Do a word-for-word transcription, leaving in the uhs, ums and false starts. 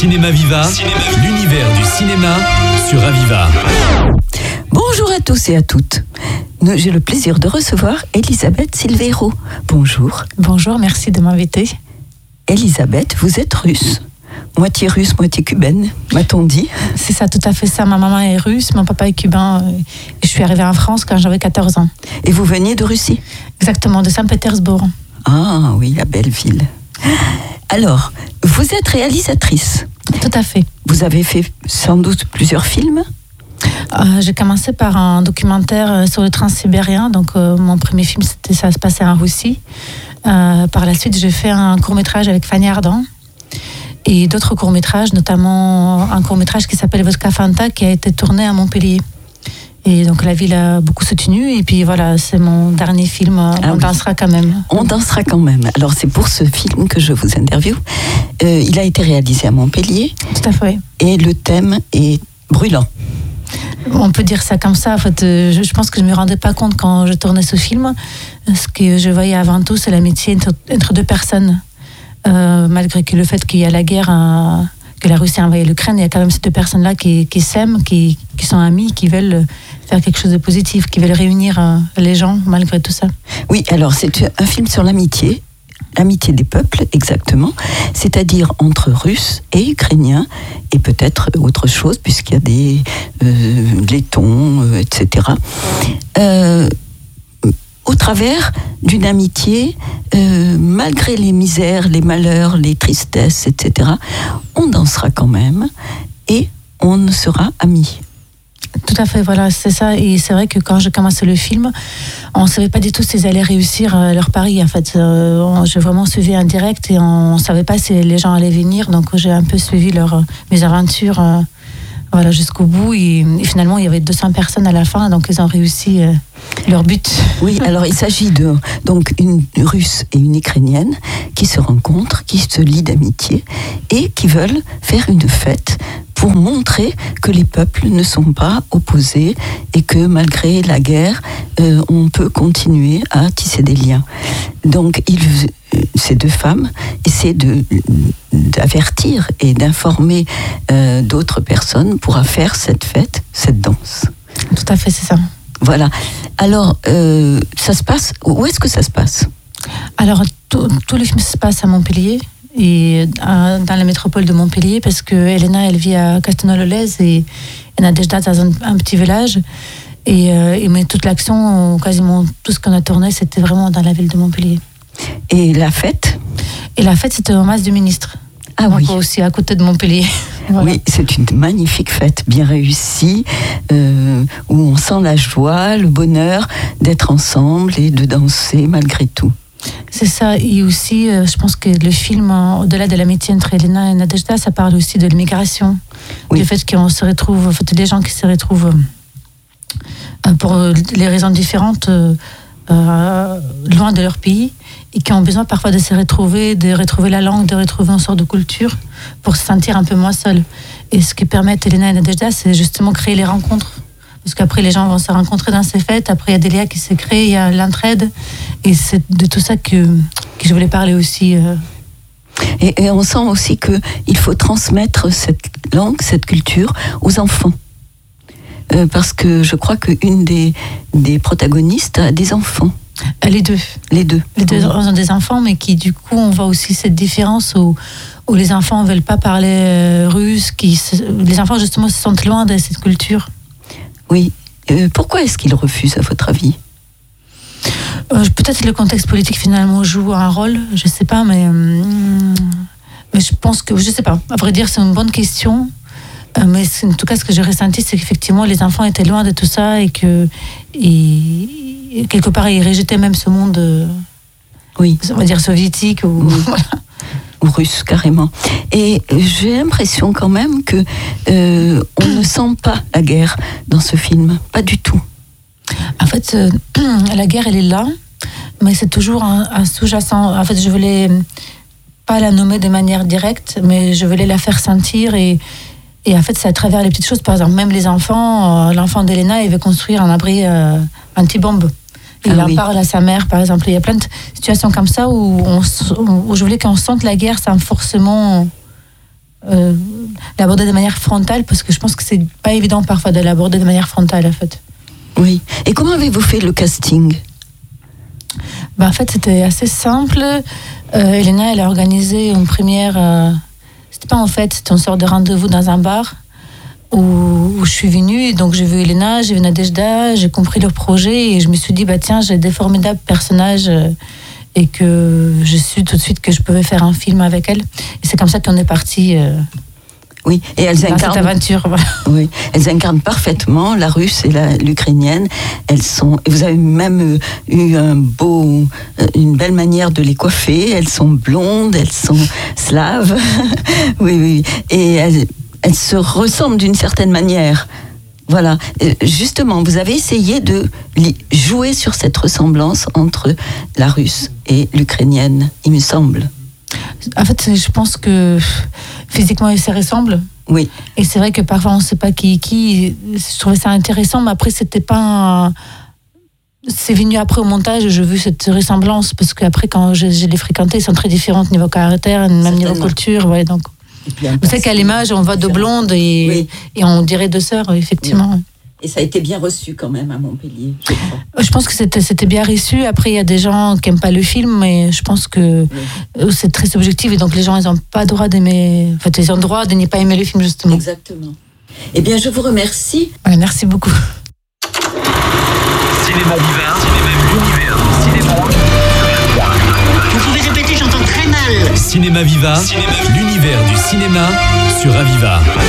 Cinéma Viva, Cinéma, l'univers du cinéma sur Aviva. Bonjour à tous et à toutes. J'ai le plaisir de recevoir Elisabeth Silveiro. Bonjour. Bonjour, merci de m'inviter. Elisabeth, vous êtes russe. Moitié russe, moitié cubaine, m'a-t-on dit. C'est ça, tout à fait ça. Ma maman est russe, mon papa est cubain. Et je suis arrivée en France quand j'avais quatorze ans. Et vous veniez de Russie ? Exactement, de Saint-Pétersbourg. Ah oui, la belle ville. Alors, vous êtes réalisatrice. Tout à fait. Vous avez fait sans doute plusieurs films ? euh, J'ai commencé par un documentaire sur le transsibérien. Donc, euh, mon premier film, c'était, ça se passait en Russie. Euh, par la suite, j'ai fait un court-métrage avec Fanny Ardant. Et d'autres courts-métrages, notamment un court-métrage qui s'appelle Vodka Fanta, qui a été tourné à Montpellier. Et donc la ville a beaucoup soutenu. Et puis voilà, c'est mon dernier film, ah On oui. dansera quand même. On dansera quand même. Alors c'est pour ce film que je vous interviewe. Euh, il a été réalisé à Montpellier. Tout à fait. Et le thème est brûlant. On peut dire ça comme ça. En fait, je, je pense que je ne me rendais pas compte quand je tournais ce film. Ce que je voyais avant tout, c'est l'amitié entre, entre deux personnes. Euh, malgré que le fait qu'il y a la guerre, euh, que la Russie a envahi l'Ukraine, il y a quand même ces deux personnes-là qui, qui s'aiment, qui, qui sont amies, qui veulent faire quelque chose de positif, qui veulent réunir euh, les gens malgré tout ça. Oui, alors c'est un film sur l'amitié, l'amitié des peuples, exactement, c'est-à-dire entre Russes et Ukrainiens, et peut-être autre chose, puisqu'il y a des euh, Lettons, euh, et cetera. Euh, au travers d'une amitié, euh, malgré les misères, les malheurs, les tristesses, et cetera, on dansera quand même et on sera amis. Tout à fait, voilà, c'est ça. Et c'est vrai que quand j'ai commencé le film, on ne savait pas du tout s'ils allaient réussir euh, leur pari. En fait, euh, on, j'ai vraiment suivi en direct et on ne savait pas si les gens allaient venir. Donc j'ai un peu suivi leur, mes aventures euh, voilà, jusqu'au bout. Et, et finalement, il y avait deux cents personnes à la fin, donc ils ont réussi euh, leur but. Oui, alors il s'agit de donc une Russe et une Ukrainienne qui se rencontrent, qui se lient d'amitié et qui veulent faire une fête pour montrer que les peuples ne sont pas opposés et que malgré la guerre, euh, on peut continuer à tisser des liens. Donc, il, ces deux femmes essaient de, d'avertir et d'informer euh, d'autres personnes pour faire cette fête, cette danse. Tout à fait, c'est ça. Voilà. Alors, euh, ça se passe, où est-ce que ça se passe ? Alors, tout, tout le film se passe à Montpellier. Et dans la métropole de Montpellier, parce que Elena, elle vit à Castelnau-le-Lez et Nadejda dans un, un petit village. Et, euh, et mais toute l'action, quasiment tout ce qu'on a tourné, c'était vraiment dans la ville de Montpellier. Et la fête ? Et la fête, c'était au Mas du Ministre. Ah donc oui. Aussi à côté de Montpellier. Voilà. Oui, c'est une magnifique fête, bien réussie, euh, où on sent la joie, le bonheur d'être ensemble et de danser malgré tout. C'est ça, et aussi, euh, je pense que le film, euh, au-delà de l'amitié entre Elena et Nadejda, ça parle aussi de l'immigration, oui. Du fait qu'on se retrouve, en fait, des gens qui se retrouvent euh, pour les raisons différentes euh, euh, loin de leur pays et qui ont besoin parfois de se retrouver, de retrouver la langue, de retrouver une sorte de culture pour se sentir un peu moins seuls. Et ce qui permet à Elena et Nadejda, c'est justement créer les rencontres. Parce qu'après, les gens vont se rencontrer dans ces fêtes. Après, il y a des liens qui se créent, il y a l'entraide. Et c'est de tout ça que, que je voulais parler aussi. Euh. Et, et on sent aussi qu'il faut transmettre cette langue, cette culture aux enfants. Euh, parce que je crois qu'une des, des protagonistes a des enfants. Les deux. Les deux. Les deux ont des enfants, mais qui, du coup, on voit aussi cette différence où, où les enfants ne veulent pas parler euh, russe. Qui se, les enfants, justement, se sentent loin de cette culture. Oui. Euh, pourquoi est-ce qu'ils refusent, à votre avis ? euh, Peut-être le contexte politique, finalement, joue un rôle. Je ne sais pas, mais, euh, mais je pense que... Je ne sais pas. À vrai dire, c'est une bonne question. Euh, mais en tout cas, ce que j'ai ressenti, c'est qu'effectivement, les enfants étaient loin de tout ça et que... Et, et quelque part, ils rejetaient même ce monde... Euh, oui. On va dire soviétique ou... Oui. Voilà. Ou russe, carrément. Et j'ai l'impression quand même que euh, on ne sent pas la guerre dans ce film, pas du tout. En fait, euh, la guerre, elle est là, mais c'est toujours un, un sous-jacent. En fait, je voulais pas la nommer de manière directe, mais je voulais la faire sentir et, et en fait, c'est à travers les petites choses. Par exemple, même les enfants, euh, l'enfant d'Elena, il veut construire un abri euh, anti-bombe. Il ah, en oui. parle à sa mère, par exemple. Il y a plein de situations comme ça où, on, où je voulais qu'on sente la guerre sans forcément euh, l'aborder de manière frontale, parce que je pense que c'est pas évident parfois de l'aborder de manière frontale, en fait. Oui. Et comment avez-vous fait le casting ? Ben, en fait, c'était assez simple. Euh, Elena, elle a organisé une première... Euh, c'était pas en fait, c'était une sorte de rendez-vous dans un bar où, où je suis venue. Donc, j'ai vu Elena, j'ai vu Nadejda, j'ai compris leur projet et je me suis dit, bah tiens, j'ai des formidables personnages euh, et que je su tout de suite que je pouvais faire un film avec elles. Et c'est comme ça qu'on est parti... Euh, Oui, et elles dans incarnent, cette aventure. Voilà. Oui, elles incarnent parfaitement la russe et la, l'ukrainienne. Elles sont, vous avez même euh, eu un beau, euh, une belle manière de les coiffer. Elles sont blondes, elles sont slaves. Oui, oui, et elles, elles se ressemblent d'une certaine manière. Voilà. Euh, justement, vous avez essayé de li- jouer sur cette ressemblance entre la russe et l'ukrainienne, il me semble. En fait, je pense que physiquement, ils se ressemblent. Oui. Et c'est vrai que parfois, on ne sait pas qui est qui. Je trouvais ça intéressant, mais après, c'était pas un... C'est venu après au montage, j'ai vu cette ressemblance, parce qu'après, quand je, je les fréquentais, ils sont très différents niveau caractère, même niveau culture. Ouais, donc... Vous savez qu'à l'image, on voit deux blondes et, oui. et on dirait deux sœurs, effectivement. Oui. Et ça a été bien reçu quand même à Montpellier, je crois. Je pense que c'était, c'était bien reçu. Après, il y a des gens qui n'aiment pas le film, mais je pense que oui. c'est très subjectif. Et donc, les gens, ils n'ont pas le droit d'aimer... En fait, ils ont le droit de ne pas aimer le film, justement. Exactement. Eh bien, je vous remercie. Ouais, merci beaucoup. Cinéma Viva, l'univers du cinéma. Vous pouvez répéter, j'entends très mal. Cinéma Viva, l'univers du cinéma sur Aviva.